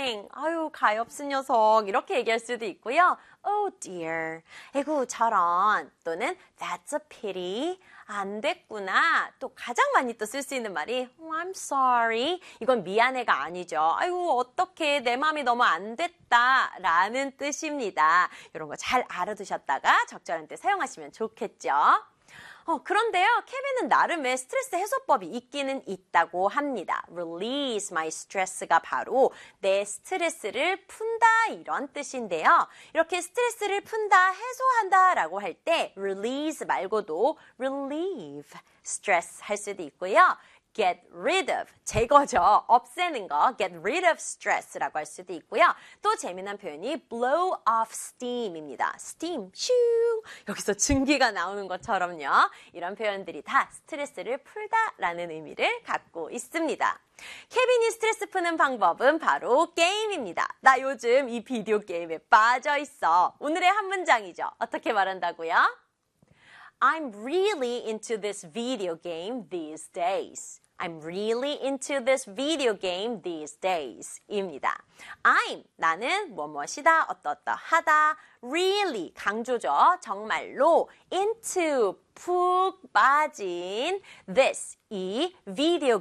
dang. 아유, 가엾은 녀석. 이렇게 얘기할 수도 있고요. Oh dear. 에구, 저런. 또는 that's a pity. 안 됐구나. 또 가장 많이 또 쓸 수 있는 말이 I'm sorry. 이건 미안해가 아니죠. 아유, 어떡해. 내 마음이 너무 안 됐다. 라는 뜻입니다. 이런 거 잘 알아두셨다가 적절한 때 사용하시면 좋겠죠. 그런데요, 케빈은 나름의 스트레스 해소법이 있기는 있다고 합니다. Release my stress가 바로 내 스트레스를 푼다 이런 뜻인데요. 이렇게 스트레스를 푼다, 해소한다 라고 할 때 release 말고도 relieve, stress 할 수도 있고요. get rid of, 제거죠. 없애는 거, get rid of stress라고 할 수도 있고요. 또 재미난 표현이 blow off steam입니다. steam, 슈 여기서 증기가 나오는 것처럼요. 이런 표현들이 다 스트레스를 풀다라는 의미를 갖고 있습니다. 케빈이 스트레스 푸는 방법은 바로 게임입니다. 나 요즘 이 비디오 게임에 빠져 있어. 오늘의 한 문장이죠. 어떻게 말한다고요? I'm really into this video game these days. I'm really into this video game these days. 입니다. I'm, 나는 뭐뭐이다, 어떠하다, really, 강조죠. 정말로, into, 푹 빠진, this, 이 비디오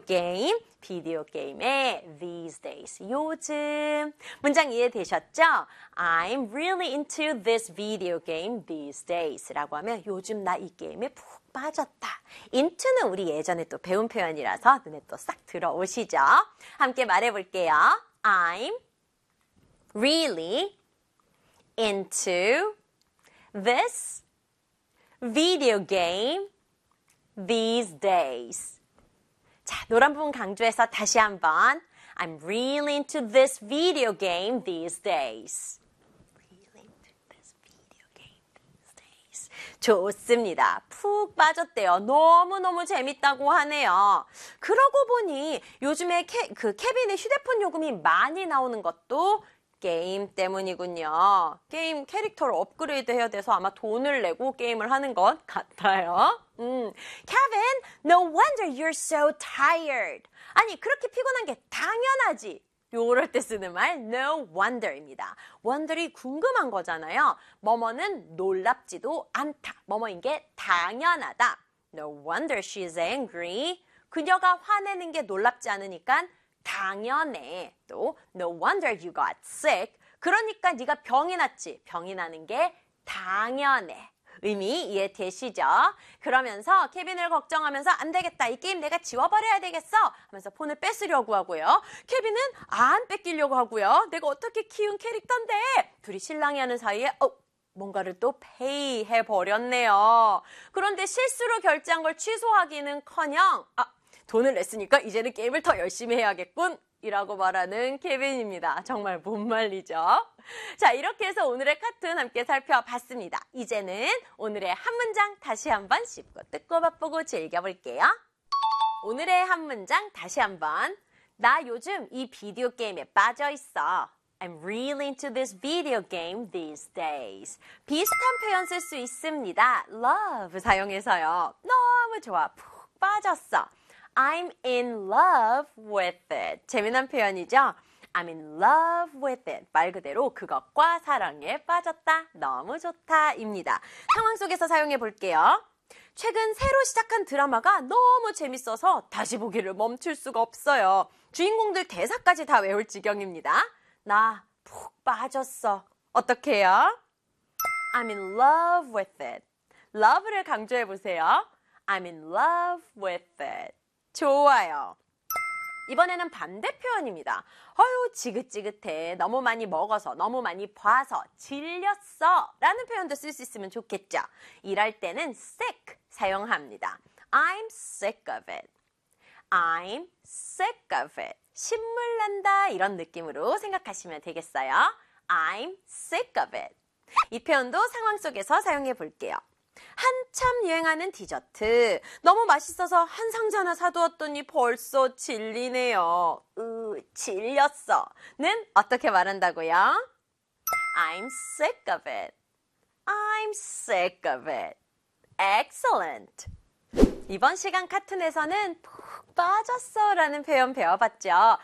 게임에 these days, 요즘. 문장 이해되셨죠? I'm really into this video game these days 라고 하면 요즘 나 이 게임에 푹 빠졌다. into는 우리 예전에 또 배운 표현이라서 눈에 또 싹 들어오시죠? 함께 말해볼게요. I'm really into this video game these days. 자, 노란 부분 강조해서 다시 한번. I'm really into this video game these days. Really into this video game these days. 좋습니다. 푹 빠졌대요. 너무너무 재밌다고 하네요. 그러고 보니 요즘에 케빈의 휴대폰 요금이 많이 나오는 것도 게임 때문이군요. 게임 캐릭터를 업그레이드 해야 돼서 아마 돈을 내고 게임을 하는 것 같아요. Kevin, no wonder you're so tired. 아니, 그렇게 피곤한 게 당연하지. 요럴 때 쓰는 말 no wonder입니다. wonder이 궁금한 거잖아요. 뭐뭐는 놀랍지도 않다. 뭐뭐인 게 당연하다. No wonder she's angry. 그녀가 화내는 게 놀랍지 않으니까 당연해. 또 no wonder you got sick. 그러니까 네가 병이 났지. 병이 나는 게 당연해. 의미 이해되시죠? 그러면서 케빈을 걱정하면서 안 되겠다. 이 게임 내가 지워버려야 되겠어. 하면서 폰을 뺏으려고 하고요. 케빈은 안 뺏기려고 하고요. 내가 어떻게 키운 캐릭터인데. 둘이 실랑이 하는 사이에 뭔가를 또 페이해버렸네요. 그런데 실수로 결제한 걸 취소하기는커녕 돈을 냈으니까 이제는 게임을 더 열심히 해야겠군. 이라고 말하는 케빈입니다. 정말 못 말리죠? 자, 이렇게 해서 오늘의 카툰 함께 살펴봤습니다. 이제는 오늘의 한 문장 다시 한번 씹고 뜯고 맛보고 즐겨볼게요. 오늘의 한 문장 다시 한번. 나 요즘 이 비디오 게임에 빠져 있어. I'm really into this video game these days. 비슷한 표현 쓸 수 있습니다. love 사용해서요. 너무 좋아. 푹 빠졌어. I'm in love with it. 재미난 표현이죠? I'm in love with it. 말 그대로 그것과 사랑에 빠졌다. 너무 좋다. 입니다. 상황 속에서 사용해 볼게요. 최근 새로 시작한 드라마가 너무 재밌어서 다시 보기를 멈출 수가 없어요. 주인공들 대사까지 다 외울 지경입니다. 나 푹 빠졌어. 어떻게 해요? I'm in love with it. love를 강조해 보세요. I'm in love with it. 좋아요. 이번에는 반대 표현입니다. 어휴, 지긋지긋해. 너무 많이 먹어서, 너무 많이 봐서, 질렸어. 라는 표현도 쓸 수 있으면 좋겠죠. 일할 때는 sick 사용합니다. I'm sick of it. I'm sick of it. 신물 난다 이런 느낌으로 생각하시면 되겠어요. I'm sick of it. 이 표현도 상황 속에서 사용해 볼게요. 한참 유행하는 디저트. 너무 맛있어서 한 상자나 사두었더니 벌써 질리네요. 질렸어. 는 어떻게 말한다고요? I'm sick of it. I'm sick of it. Excellent. 이번 시간 카툰에서는 푹 빠졌어 라는 표현 배워봤죠.